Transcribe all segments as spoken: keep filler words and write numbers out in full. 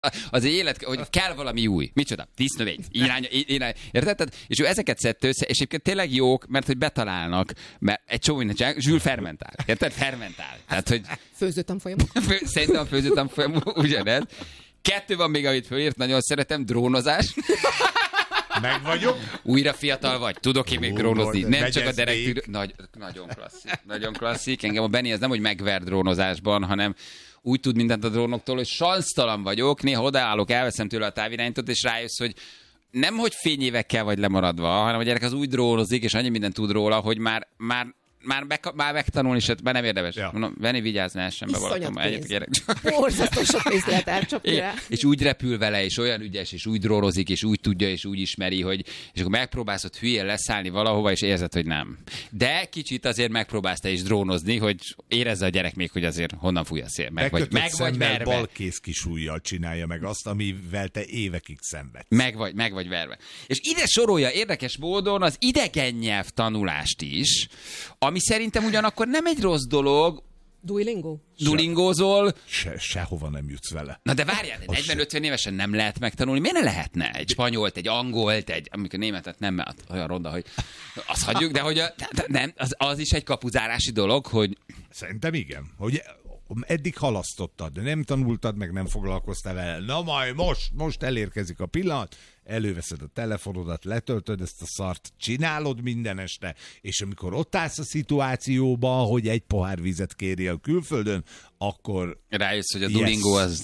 Az egy élet, hogy kell valami új. Micsoda? Dísznövény. Irány, irány. Érted? És ő ezeket szedte össze, és egyébként tényleg jók, mert hogy betalálnak, mert egy csomó mindent csinálnak, Zsül fermentál. Érted? Fermentál. Tehát, hogy... Főzőtanfolyam. Fő, szerintem a főzőtanfolyam ugyanez. Kettő van még, amit fölírt, nagyon szeretem, drónozás. Meg vagyok. Újra fiatal vagy, tudok én még drónozni. Nem csak a derek... Megyeznék. Nagy, nagyon klasszik. Nagyon klasszik. Engem a Benni ez nem, hogy megver drónozásban, hanem úgy tud mindent a drónoktól, hogy sansztalan vagyok, néha odaállok, elveszem tőle a távirányítót, és rájössz, hogy nem, hogy fényévekkel vagy lemaradva, hanem a gyerek az úgy drónozik, és annyi mindent tud róla, hogy már, már Már, meg, már megtanulni, és már nem érdemes. Ja. Mondom, Venni, vigyázz, ne essen be valakom. Borzasztó sok pénzt lehet elcsapni rá. És úgy repül vele, és olyan ügyes, és úgy drónozik, és úgy tudja, és úgy ismeri, hogy és akkor megpróbálsz ott hülyén leszállni valahova, és érzed, hogy nem. De kicsit azért megpróbálsz te is drónozni, hogy érezze a gyerek még, hogy azért honnan fúj a szél. Meg vagy, meg vagy verve. Balkész kisújjal csinálja meg azt, amivel te évekig szenvedsz. Meg vagy, meg vagy verve. És ide sorolja érdekes módon az idegen nyelv tanulást is, ami szerintem ugyanakkor nem egy rossz dolog. Duolingo? Dulingózol. Se, sehova nem jutsz vele. Na de várjál, negyven-ötven évesen nem lehet megtanulni. Miért ne lehetne? Egy spanyolt, egy angolt, egy, amikor németet nem, mert olyan ronda, hogy azt hagyjuk, de hogy a, de nem, az, az is egy kapuzárási dolog, hogy... Szerintem igen. Hogy eddig halasztottad, de nem tanultad, meg nem foglalkoztál vele. Na majd most, most elérkezik a pillanat, előveszed a telefonodat, letöltöd ezt a szart, csinálod minden este, és amikor ott állsz a szituációba, hogy egy pohár vizet kérjél külföldön, akkor... Rájössz, hogy a yes. Duolingo az...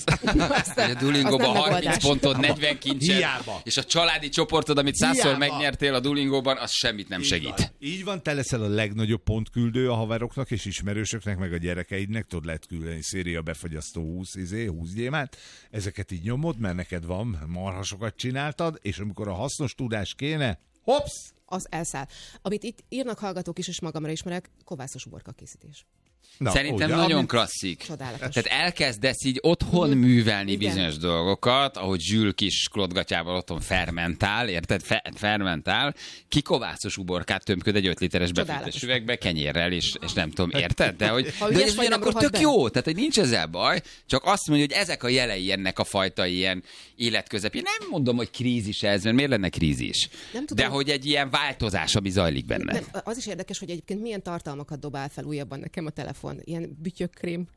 a Duolingóban harminc pontod, negyven kincsed, Hiába. és a családi csoportod, amit százszor Hiába. megnyertél a Duolingóban, az semmit nem Így segít. Van. Így van, te leszel a legnagyobb pontküldő a haveroknak és ismerősöknek, meg a gyerekeidnek, tudod, lehet küldeni széria befagyasztó húsz, izé, húsz gyémánt, ezeket így nyomod, mert neked van, marhasokat csináltad, és amikor a hasznos tudás kéne, hopsz! Az elszáll. Amit itt írnak hallgatók is, és magamra ismerek, kovászos uborka készítés. Na, Szerintem ugye, nagyon amit... klasszik. Csodálatos. Tehát elkezdesz így otthon mm. művelni Igen. bizonyos dolgokat, ahogy Zsül kis klotgatyával otthon fermentál, érted? Fe- fermentál, kikovászos uborkát tömköd egy öt literes befőttes üvegbe, kenyérrel, és, és nem tudom, érted? De hogy, de hogy ez ugyanakkor tök be. Jó, tehát hogy nincs ezzel baj, csak azt mondja, hogy ezek a jelei ennek a fajta ilyen életközepén. Nem mondom, hogy krízis ez, mert miért lenne krízis? De hogy egy ilyen változás, ami zajlik benne. Nem, az is érdekes, hogy egyébként milyen tartalmakat dobál fel újabban nekem a telefon. Ilyen bütyökkrém.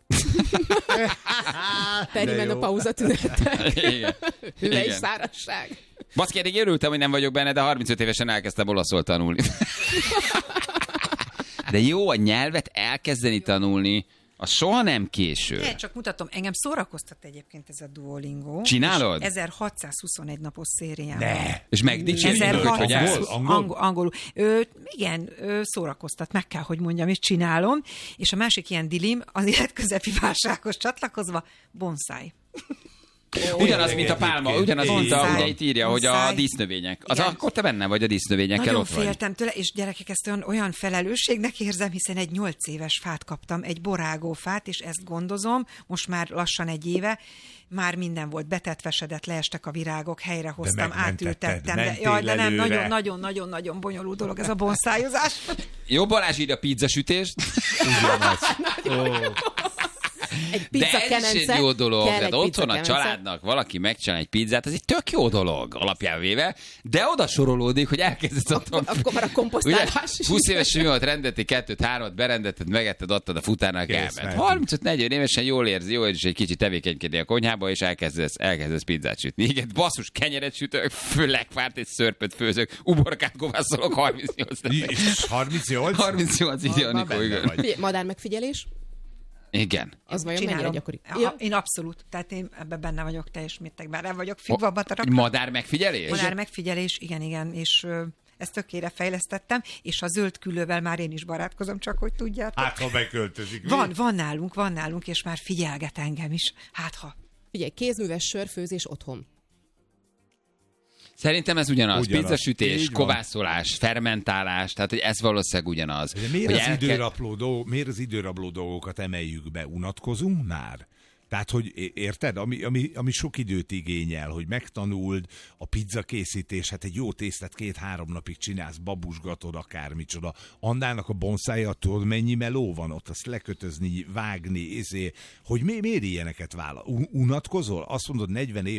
Perimenopauza tünetek. Le is szárazság. Baszki, eddig örültem, hogy nem vagyok benne, de harmincöt évesen elkezdtem olaszul tanulni. De jó a nyelvet elkezdeni tanulni, az soha nem késő. Ne, csak mutatom, engem szórakoztat egyébként ez a Duolingo. Csinálod? ezerhatszázhuszonegy napos szérián. Ne. És megdicsérjük, hogy angol? Angol, angolul. Ö, igen, ö, szórakoztat, meg kell, hogy mondjam, és csinálom. És a másik ilyen dilim, az életközepi válsághoz csatlakozva, bonsai. Oh, ugyanaz, mint a pálma, ugyanaz, mint a, ugye itt írja, hogy a dísznövények. Az akkor te benne vagy a dísznövényekkel, nagyon ott vagy. Nagyon féltem tőle, és gyerekek, ezt olyan, olyan felelősségnek érzem, hiszen egy nyolc éves fát kaptam, egy borágófát, és ezt gondozom, most már lassan egy éve, már minden volt betetvesedett, leestek a virágok, helyrehoztam, átültettem. De, jaj, de nem, nagyon-nagyon-nagyon bonyolult dolog ez a bonszájozás. Jó, Balázs írja pizzasütést. Egy de ez is egy jó dolog, de otthon a családnak valaki megcsinál egy pizzát, ez egy tök jó dolog alapján véve, de oda sorolódik, hogy elkezdesz otthon. Akkor már a komposztálás is. húsz éves mi volt, rendelti kettőt, hármat, berendelted, megetted, adtad a futárnak, elment. harmincöt-negyven évesen jól érzi, jó, és egy kicsit tevékenykedni a konyhába, és elkezdesz, elkezdesz pizzát sütni. Igen, basszus, kenyeret sütök, főlegfárt és szörpöt főzök, uborkát kovászolok, harmincnyolc. harmincnyolc? harmincnyolc, így Anikó, igen. Madár megfigyelés? Igen. Az vajon mennyire gyakori? Ja, én abszolút. Tehát én ebben benne vagyok teljes mértékben. Nem vagyok figva batarak. Madár megfigyelés? Madár megfigyelés, igen, igen. És ö, ezt tökére fejlesztettem, és a zöld küllővel már én is barátkozom, csak hogy tudjátok. Hát, ha beköltözik. Van, van nálunk, van nálunk, és már figyelget engem is. Hát, ha. Figyelj, kézműves sörfőzés otthon. Szerintem ez ugyanaz. ugyanaz. Pizzasütés, kovászolás, fermentálás, tehát hogy ez valószínűleg ugyanaz. De miért, az elke... időrabló dolg, miért az időrabló dolgokat emeljük be? Unatkozunk már? Tehát, hogy érted? Ami, ami, ami sok időt igényel, hogy megtanuld a pizza készítés, hát egy jó tésztát két-három napig csinálsz, babusgatod, akármicsoda. Annának a bonszája, tudod, mennyi meló van ott, azt lekötözni, vágni, ezért, hogy mi, miért ilyeneket vállal? Unatkozol? Azt mondod, negyven év